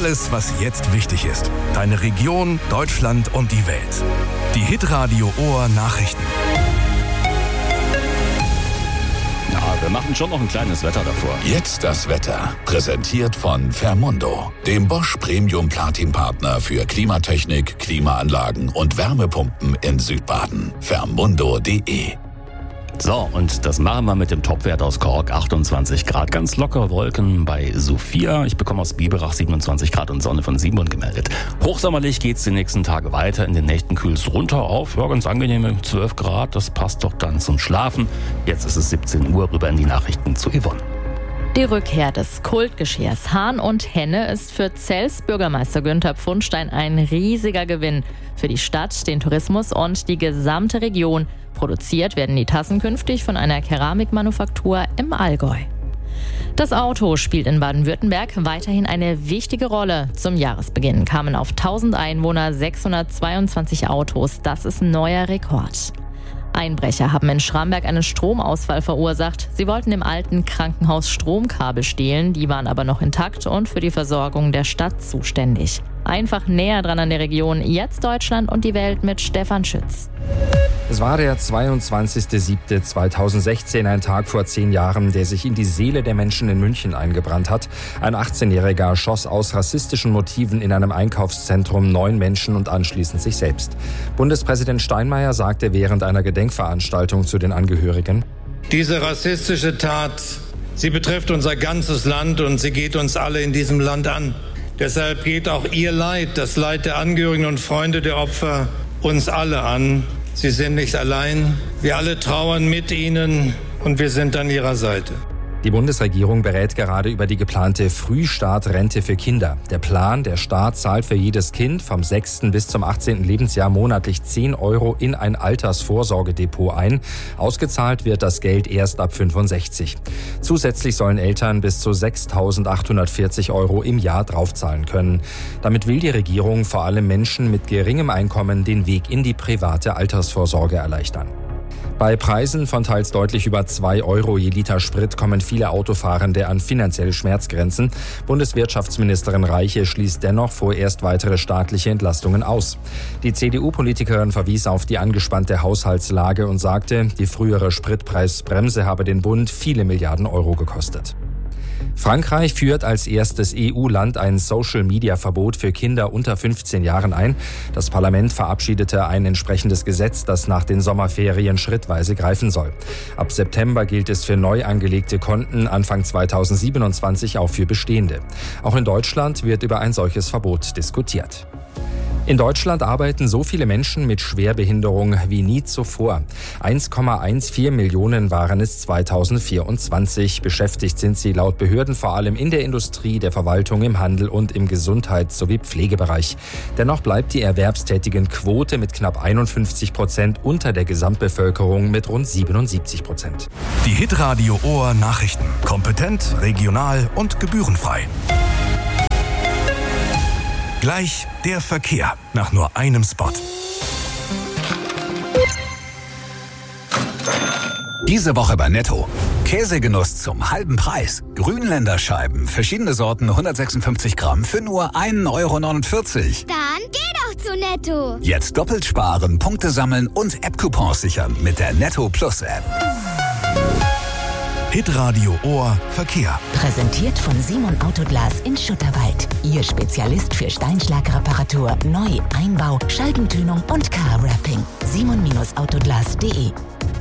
Alles, was jetzt wichtig ist. Deine Region, Deutschland und die Welt. Die Hitradio Ohr Nachrichten. Ja, wir machen schon noch ein kleines Wetter davor. Jetzt das Wetter. Präsentiert von Vermundo, dem Bosch Premium Platin Partner für Klimatechnik, Klimaanlagen und Wärmepumpen in Südbaden. Vermundo.de. So, und das machen wir mit dem Topwert aus Kork, 28 Grad. Ganz lockere Wolken bei Sophia. Ich bekomme aus Biberach 27 Grad und Sonne von Simon gemeldet. Hochsommerlich geht's die nächsten Tage weiter. In den Nächten kühlt's runter auf. Ja, ganz angenehme 12 Grad. Das passt doch dann zum Schlafen. Jetzt ist es 17 Uhr, rüber in die Nachrichten zu Yvonne. Die Rückkehr des Kultgeschirrs Hahn und Henne ist für Zels Bürgermeister Günther Pfundstein ein riesiger Gewinn. Für die Stadt, den Tourismus und die gesamte Region. Produziert werden die Tassen künftig von einer Keramikmanufaktur im Allgäu. Das Auto spielt in Baden-Württemberg weiterhin eine wichtige Rolle. Zum Jahresbeginn kamen auf 1000 Einwohner 622 Autos. Das ist ein neuer Rekord. Einbrecher haben in Schramberg einen Stromausfall verursacht. Sie wollten im alten Krankenhaus Stromkabel stehlen, die waren aber noch intakt und für die Versorgung der Stadt zuständig. Einfach näher dran an der Region, jetzt Deutschland und die Welt mit Stefan Schütz. Es war der 22.07.2016, ein Tag vor 10 Jahren, der sich in die Seele der Menschen in München eingebrannt hat. Ein 18-Jähriger schoss aus rassistischen Motiven in einem Einkaufszentrum 9 Menschen und anschließend sich selbst. Bundespräsident Steinmeier sagte während einer Gedenkveranstaltung zu den Angehörigen: Diese rassistische Tat, sie betrifft unser ganzes Land und sie geht uns alle in diesem Land an. Deshalb geht auch Ihr Leid, das Leid der Angehörigen und Freunde der Opfer, uns alle an. Sie sind nicht allein. Wir alle trauern mit Ihnen und wir sind an Ihrer Seite. Die Bundesregierung berät gerade über die geplante Frühstartrente für Kinder. Der Plan, der Staat zahlt für jedes Kind vom 6. bis zum 18. Lebensjahr monatlich 10 € in ein Altersvorsorgedepot ein. Ausgezahlt wird das Geld erst ab 65. Zusätzlich sollen Eltern bis zu 6.840 € im Jahr draufzahlen können. Damit will die Regierung vor allem Menschen mit geringem Einkommen den Weg in die private Altersvorsorge erleichtern. Bei Preisen von teils deutlich über 2 € je Liter Sprit kommen viele Autofahrende an finanzielle Schmerzgrenzen. Bundeswirtschaftsministerin Reiche schließt dennoch vorerst weitere staatliche Entlastungen aus. Die CDU-Politikerin verwies auf die angespannte Haushaltslage und sagte, die frühere Spritpreisbremse habe den Bund viele Milliarden Euro gekostet. Frankreich führt als erstes EU-Land ein Social-Media-Verbot für Kinder unter 15 Jahren ein. Das Parlament verabschiedete ein entsprechendes Gesetz, das nach den Sommerferien schrittweise greifen soll. Ab September gilt es für neu angelegte Konten, Anfang 2027 auch für bestehende. Auch in Deutschland wird über ein solches Verbot diskutiert. In Deutschland arbeiten so viele Menschen mit Schwerbehinderung wie nie zuvor. 1,14 Millionen waren es 2024. Beschäftigt sind sie laut Behörden vor allem in der Industrie, der Verwaltung, im Handel und im Gesundheits- sowie Pflegebereich. Dennoch bleibt die erwerbstätigen Quote mit knapp 51% unter der Gesamtbevölkerung mit rund 77%. Die Hitradio Ohr Nachrichten. Kompetent, regional und gebührenfrei. Gleich der Verkehr nach nur einem Spot. Diese Woche bei Netto. Käsegenuss zum halben Preis. Grünländer Scheiben, verschiedene Sorten, 156 Gramm für nur 1,49 €. Dann geh doch zu Netto. Jetzt doppelt sparen, Punkte sammeln und App-Coupons sichern mit der Netto Plus App. Hitradio Ohr Verkehr. Präsentiert von Simon Autoglas in Schutterwald. Ihr Spezialist für Steinschlagreparatur, Neu-, Einbau, Scheibentönung und Car-Wrapping. simon-autoglas.de.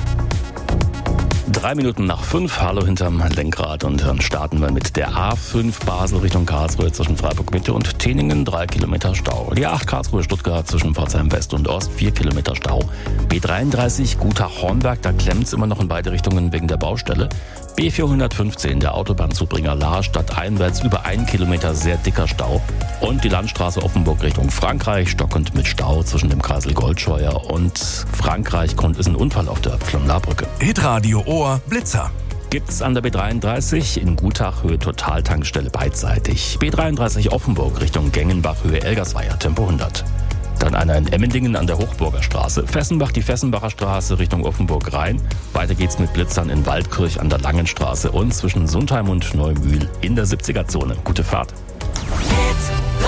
3 Minuten nach 5, hallo hinterm Lenkrad und dann starten wir mit der A5 Basel Richtung Karlsruhe zwischen Freiburg Mitte und Teningen, 3 Kilometer Stau. Die A8 Karlsruhe Stuttgart zwischen Pforzheim West und Ost, 4 Kilometer Stau. B33 Gutach-Hornberg, da klemmt's immer noch in beide Richtungen wegen der Baustelle. B415, der Autobahnzubringer Lahrstadt einwärts, über 1 Kilometer sehr dicker Stau. Und die Landstraße Offenburg Richtung Frankreich, stockend mit Stau zwischen dem Kreisel Goldscheuer und Frankreich. Grund ist ein Unfall auf der Pflonlarbrücke. Hitradio Ohr Blitzer. Gibt's an der B33 in Gutach Höhe Totaltankstelle beidseitig. B33 Offenburg Richtung Gengenbach Höhe Elgersweier, Tempo 100. Dann einer in Emmendingen an der Hochburger Straße. Fessenbach, die Fessenbacher Straße Richtung Offenburg Rhein. Weiter geht's mit Blitzern in Waldkirch an der Langenstraße und zwischen Sundheim und Neumühl in der 70er-Zone. Gute Fahrt. Hit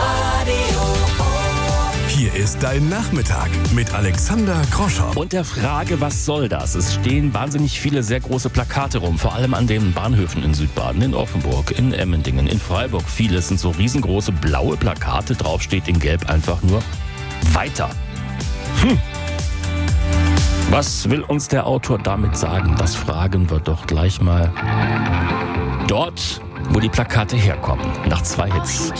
Hier ist dein Nachmittag mit Alexander Groschow. Und der Frage, was soll das? Es stehen wahnsinnig viele sehr große Plakate rum, vor allem an den Bahnhöfen in Südbaden, in Offenburg, in Emmendingen, in Freiburg. Viele sind so riesengroße blaue Plakate, drauf steht in Gelb einfach nur weiter. Was will uns der Autor damit sagen? Das fragen wir doch gleich mal dort, wo die Plakate herkommen. Nach 2 Hits.